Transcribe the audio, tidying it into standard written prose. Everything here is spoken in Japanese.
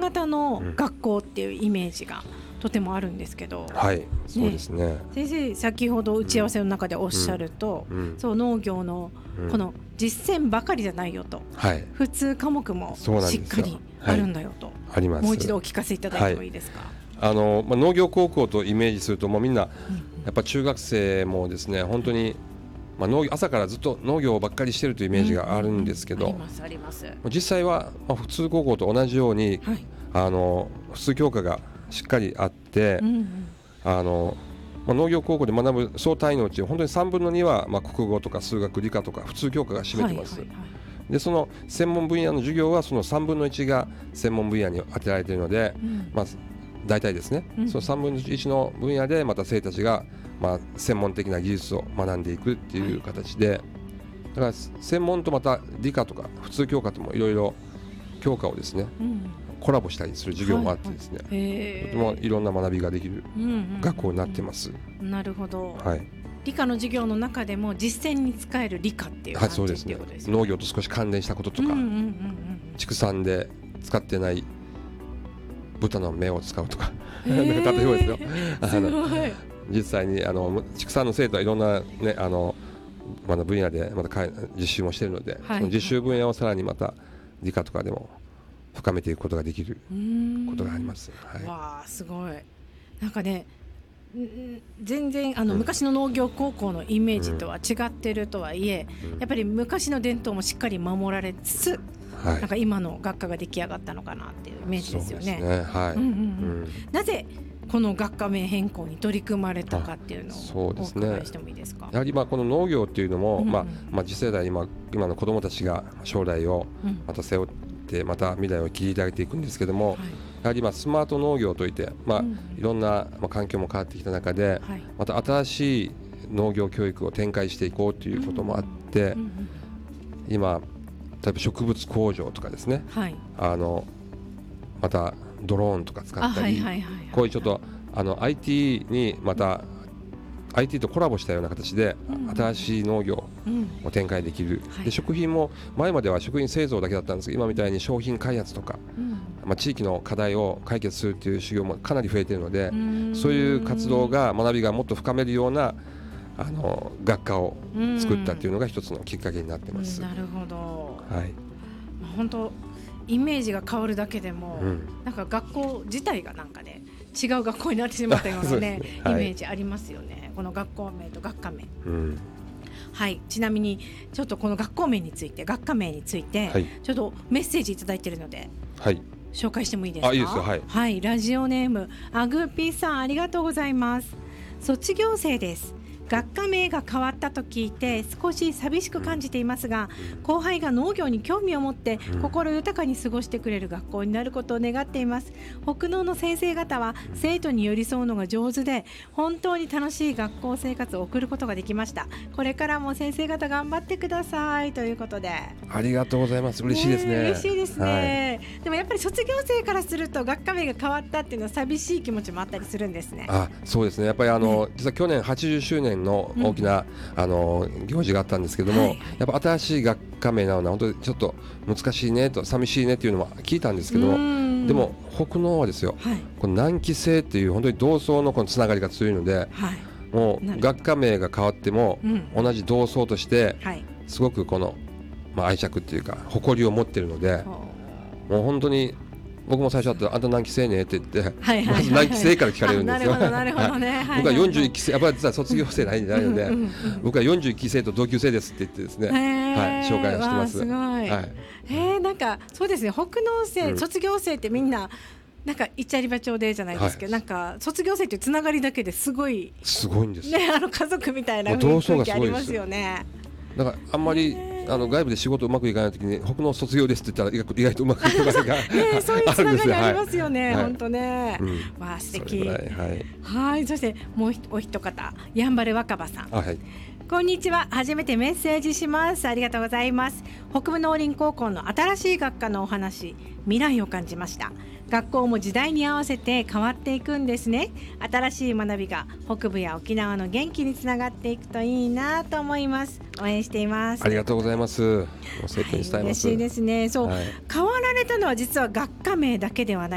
型の学校っていうイメージがとてもあるんですけど、 はいそうですね。 先生先ほど打ち合わせの中でおっしゃると、そう農業のこの実践ばかりじゃないよと、普通科目もしっかりあるんだよと、 あります。 もう一度お聞かせいただいてもいいですか。 農業高校とイメージするともうみんなやっぱ中学生もですね本当に朝からずっと農業ばっかりしてるというイメージがあるんですけど、実際は普通高校と同じように、普通教科がしっかりあって、農業高校で学ぶ総単位のうち本当に3分の2は国語とか数学理科とか普通教科が占めてます。でその専門分野の授業はその3分の1が専門分野に当てられているので、大体ですね、その3分の1の分野でまた生たちが専門的な技術を学んでいくっていう形で、だから専門とまた理科とか普通教科ともいろいろ教科をですね、コラボしたりする授業もあってですね、とてもいろんな学びができる学校になってます。 なるほど、理科の授業の中でも実践に使える理科っていう感じっていうことですね。 農業と少し関連したこととか、畜産で使ってない豚の目を使うとか例えばですよ実際に畜産の生徒はいろんな、分野でまた実習もしているので、その実習分野をさらにまた理科とかでも深めていくことができることがあります。 わーすごい。なんかね全然昔の農業高校のイメージとは違ってるとはいえ、やっぱり昔の伝統もしっかり守られつつ、なんか今の学科が出来上がったのかなっていうイメージですよね。なぜこの学科名変更に取り組まれたかっていうのをお伺いしてもいいですか。 やはりこの農業っていうのも、次世代今の子どもたちが将来をまた背負ってまた未来を切り開いていくんですけども、やはりスマート農業といって、いろんな環境も変わってきた中で、また新しい農業教育を展開していこうということもあって、今例えば植物工場とかですね、またドローンとか使ったり、こういうちょっとIT にまた IT とコラボしたような形で新しい農業を展開できる、で食品も前までは食品製造だけだったんですけど、今みたいに商品開発とか、地域の課題を解決するという修行もかなり増えているので、そういう活動が学びがもっと深めるような学科を作ったというのが一つのきっかけになってます。 なるほど、本当イメージが変わるだけでも、なんか学校自体がなんかね違う学校になってしまったようなねイメージありますよね、この学校名と学科名。ちなみにちょっとこの学校名について学科名について、ちょっとメッセージいただいているので、紹介してもいいですか。 いいですよ。 ラジオネームアグーピーさん、ありがとうございます。卒業生です。学科名が変わったと聞いて少し寂しく感じていますが、後輩が農業に興味を持って心豊かに過ごしてくれる学校になることを願っています。北農の先生方は生徒に寄り添うのが上手で本当に楽しい学校生活を送ることができました。これからも先生方頑張ってくださいということで、 ありがとうございます。嬉しいですね。 嬉しいですね。でもやっぱり卒業生からすると学科名が変わったっていうのは寂しい気持ちもあったりするんですね。 そうですね。やっぱり実は去年80周年の大きな、行事があったんですけども、やっぱ新しい学科名なので本当にちょっと難しいねと寂しいねっていうのも聞いたんですけども、でも北農はですよ、この南紀制っていう本当に同窓のこのつながりが強いので、もう学科名が変わっても、同じ同窓としてすごくこの、愛着っていうか誇りを持っているので、もう本当に僕も最初あんた何期生ねって言って、まず何期生から聞かれるんですよ。僕は41期生、やっぱり実は卒業生ないので、僕は41期生と同級生ですって言ってですね、紹介をしてます。 すごい。なんかそうですね、北農生、卒業生ってみんななんか一チャリバ町でじゃないですけど、なんか卒業生というつながりだけですごいんですね。家族みたいな雰囲気ありますよね。 だからあんまり外部で仕事うまくいかないときに北農卒業ですって言ったら意外とうまくいく場合がそういうつながりありますよね。本当ね。素敵。そしてもうお一方、やんばる若葉さん。こんにちは。初めてメッセージします。ありがとうございます。北部農林高校の新しい学科のお話、未来を感じました。学校も時代に合わせて変わっていくんですね。新しい学びが北部や沖縄の元気につながっていくといいなと思います。応援しています。 ありがとうございます。生徒に伝えます。 嬉しいですね。変わられたのは実は学科名だけではない